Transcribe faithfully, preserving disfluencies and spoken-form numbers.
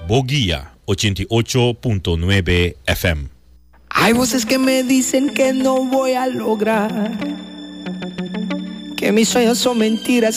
Boguía ochenta y ocho punto nueve F M. Hay voces que me dicen que no voy a lograr, que mis sueños son mentiras,